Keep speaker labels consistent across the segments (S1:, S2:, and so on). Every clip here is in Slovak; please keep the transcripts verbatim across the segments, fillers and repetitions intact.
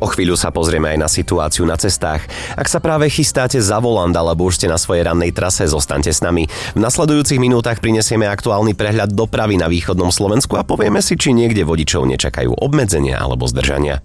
S1: chvíľu sa pozrieme aj na situáciu na cestách. Ak sa práve chystáte za volant alebo už ste na svojej rannej trase, zostaňte s nami. V nasledujúcich minútach prinesieme aktuálny prehľad dopravy na východnom Slovensku a povieme si, či niekde vodičov nečakajú obmedzenia alebo zdržania.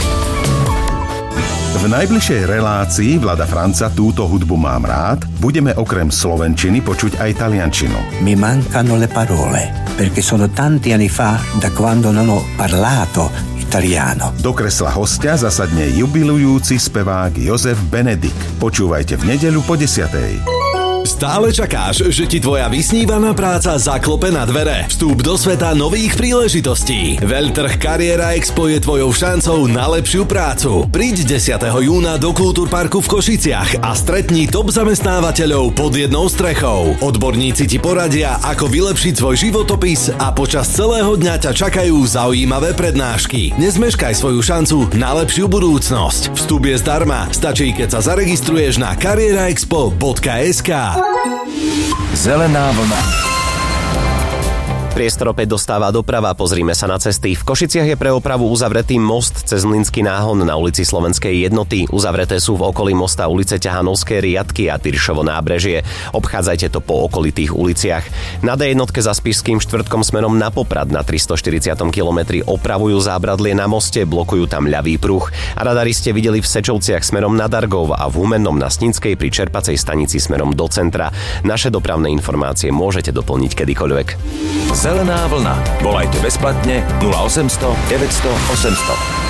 S2: V najbližšej relácii Vlada Franca Túto hudbu mám rád budeme okrem slovenčiny počuť aj taliančinu.
S3: Mi mancano le parole, perché sono tanti anni fa da quando non ho parlato italiano.
S2: Do kresla hostia zasadne jubilujúci spevák Jozef Benedik. Počúvajte v nedeľu po desiatej.
S4: Stále čakáš, že ti tvoja vysnívaná práca zaklope na dvere? Vstúp do sveta nových príležitostí. Veľtrh Kariéra Expo je tvojou šancou na lepšiu prácu. Príď desiateho júna do Kultúrparku v Košiciach a stretni top zamestnávateľov pod jednou strechou. Odborníci ti poradia, ako vylepšiť svoj životopis a počas celého dňa ťa čakajú zaujímavé prednášky. Nezmeškaj svoju šancu na lepšiu budúcnosť. Vstup je zdarma. Stačí, keď sa zaregistruješ na karieraexpo bodka es ká.
S5: Zelená vlna.
S1: Priestor opäť dostáva doprava, pozrime sa na cesty. V Košiciach je pre opravu uzavretý most cez Mlynský náhon na ulici Slovenskej jednoty. Uzavreté sú v okolí mosta ulice Ťahanovské riadky a Tyršovo nábrežie. Obchádzajte to po okolitých uliciach. Na dé jednotke za Spišským štvrtkom smerom na Poprad na tristoštyridsiatom kilometri opravujú zábradlie na moste, blokujú tam ľavý pruh. A radari ste videli v Sečovciach smerom na Dargov a v Humennom na Sninskej pri čerpacej stanici smerom do centra. Naše dopravné informácie môžete doplniť kedykoľvek.
S5: Zelená vlna. Volajte bezplatne nula osemsto deväťsto osemsto.